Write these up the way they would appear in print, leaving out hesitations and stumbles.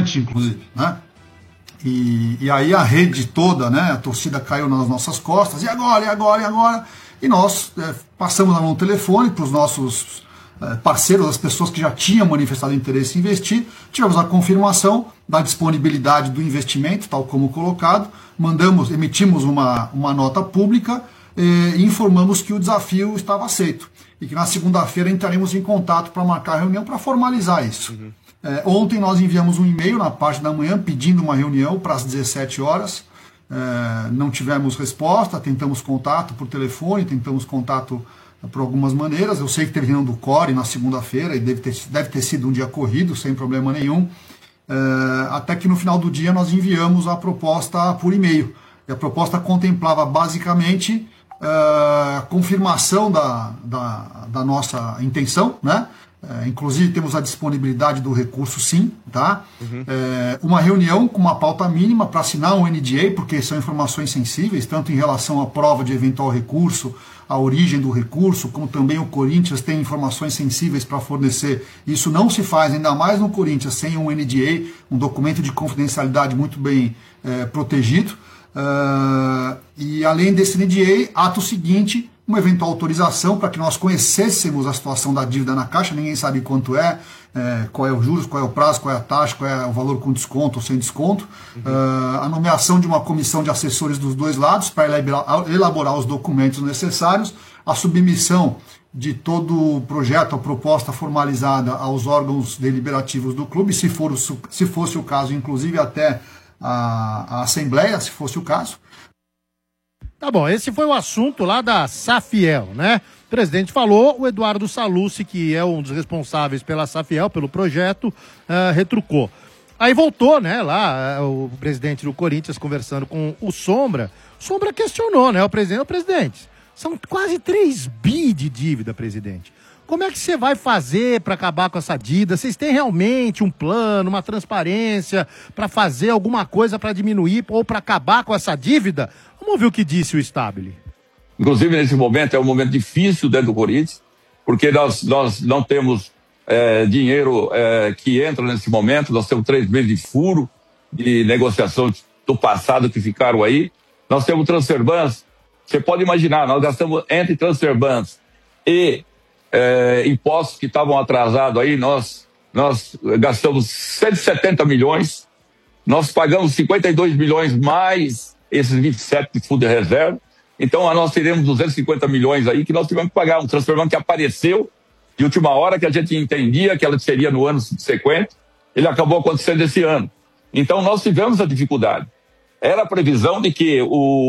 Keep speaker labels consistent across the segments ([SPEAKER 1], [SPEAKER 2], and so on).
[SPEAKER 1] gigante, inclusive, né? E aí a rede toda, né, a torcida caiu nas nossas costas, e agora? E nós passamos a mão no telefone para os nossos parceiros, as pessoas que já tinham manifestado interesse em investir, tivemos a confirmação da disponibilidade do investimento, tal como colocado, emitimos uma nota pública e informamos que o desafio estava aceito, e que na segunda-feira entraremos em contato para marcar a reunião para formalizar isso. Uhum. Ontem nós enviamos um e-mail na parte da manhã pedindo uma reunião para as 17 horas. Não tivemos resposta, tentamos contato por telefone, tentamos contato por algumas maneiras. Eu sei que teve reunião do CORE na segunda-feira e deve ter sido um dia corrido, sem problema nenhum. Até que no final do dia nós enviamos a proposta por e-mail. E a proposta contemplava basicamente a confirmação da nossa intenção, né? Inclusive temos a disponibilidade do recurso, sim, tá? Uhum. Uma reunião com uma pauta mínima para assinar um NDA, porque são informações sensíveis, tanto em relação à prova de eventual recurso, a origem do recurso, como também o Corinthians tem informações sensíveis para fornecer. Isso não se faz, ainda mais no Corinthians, sem um NDA, um documento de confidencialidade muito bem protegido. E além desse NDA, ato seguinte, uma eventual autorização para que nós conhecêssemos a situação da dívida na Caixa. Ninguém sabe quanto qual é o juros, qual é o prazo, qual é a taxa, qual é o valor com desconto ou sem desconto. Uhum. A nomeação de uma comissão de assessores dos dois lados para elaborar os documentos necessários, a submissão de todo o projeto, a proposta formalizada aos órgãos deliberativos do clube, se fosse o caso, inclusive até a Assembleia, se fosse o caso.
[SPEAKER 2] Tá bom, esse foi o assunto lá da Safiel, né? O presidente falou, o Eduardo Sallucci, que é um dos responsáveis pela Safiel, pelo projeto, retrucou. Aí voltou, né, lá, o presidente do Corinthians conversando com o Sombra. O Sombra questionou, né, o presidente, são quase 3 bi de dívida, presidente. Como é que você vai fazer para acabar com essa dívida? Vocês têm realmente um plano, uma transparência para fazer alguma coisa para diminuir ou para acabar com essa dívida? Vamos ouvir o que disse o Stabile.
[SPEAKER 3] Inclusive, nesse momento, é um momento difícil dentro do Corinthians, porque nós não temos dinheiro que entra nesse momento. Nós temos 3 meses de furo de negociação do passado que ficaram aí. Nós temos transfer bans. Você pode imaginar, nós gastamos entre transfer bans e impostos que estavam atrasados aí, nós gastamos 170 milhões, nós pagamos 52 milhões mais esses 27 de fundo de reserva, então nós teremos 250 milhões aí que nós tivemos que pagar, um transfer ban que apareceu de última hora, que a gente entendia que ela seria no ano subsequente, ele acabou acontecendo esse ano. Então nós tivemos a dificuldade. Era a previsão de que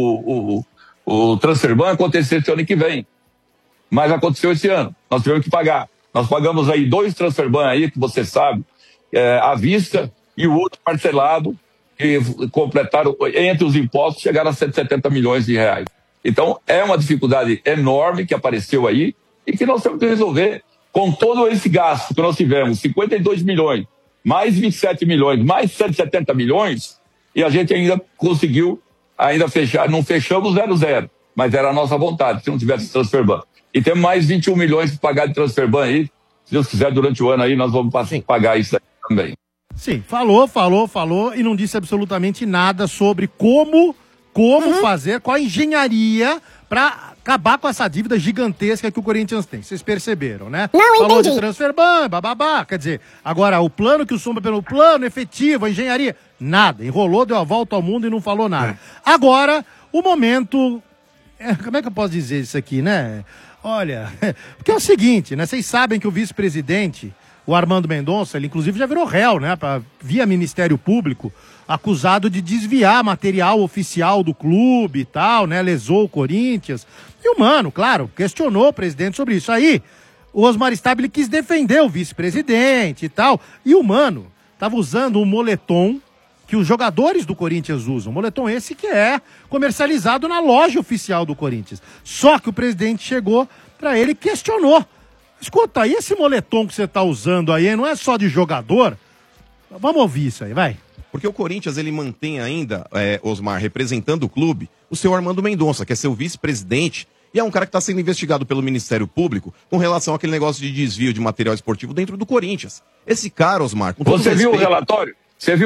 [SPEAKER 3] o transfer ban acontecesse ano que vem, mas aconteceu esse ano, nós tivemos que pagar. Nós pagamos aí 2 transfer ban aí, que você sabe, à vista, e o outro parcelado, que completaram, entre os impostos, chegaram a 170 milhões de reais. Então, é uma dificuldade enorme que apareceu aí e que nós temos que resolver com todo esse gasto que nós tivemos, 52 milhões, mais 27 milhões, mais 170 milhões, e a gente ainda conseguiu fechar, não fechamos 0-0, mas era a nossa vontade, se não tivesse transfer ban. E temos mais 21 milhões para pagar de transfer ban aí. Se Deus quiser, durante o ano aí, nós vamos pagar isso aí também.
[SPEAKER 2] Sim, falou e não disse absolutamente nada sobre como fazer, qual a engenharia para acabar com essa dívida gigantesca que o Corinthians tem. Vocês perceberam, né?
[SPEAKER 4] Não,
[SPEAKER 2] falou
[SPEAKER 4] entendi.
[SPEAKER 2] de transfer ban, bababá. Quer dizer, agora o plano que o Sombra pelo plano efetivo, a engenharia, nada. Enrolou, deu a volta ao mundo e não falou nada. Agora, o momento... como é que eu posso dizer isso aqui, né? Olha, porque é o seguinte, né? Vocês sabem que o vice-presidente, o Armando Mendonça, ele inclusive já virou réu, né? Via Ministério Público, acusado de desviar material oficial do clube e tal, né? Lesou o Corinthians. E o Mano, claro, questionou o presidente sobre isso. Aí, o Osmar Stabile quis defender o vice-presidente e tal. E o Mano estava usando um moletom que os jogadores do Corinthians usam. Moletom esse que é comercializado na loja oficial do Corinthians. Só que o presidente chegou para ele e questionou. Escuta, e esse moletom que você está usando aí, não é só de jogador? Vamos ouvir isso aí, vai.
[SPEAKER 5] Porque o Corinthians, ele mantém ainda, Osmar, representando o clube, o seu Armando Mendonça, que é seu vice-presidente, e é um cara que está sendo investigado pelo Ministério Público com relação àquele negócio de desvio de material esportivo dentro do Corinthians. Esse cara, Osmar... Com todo
[SPEAKER 3] Você viu
[SPEAKER 5] respeito,
[SPEAKER 3] o relatório? Você viu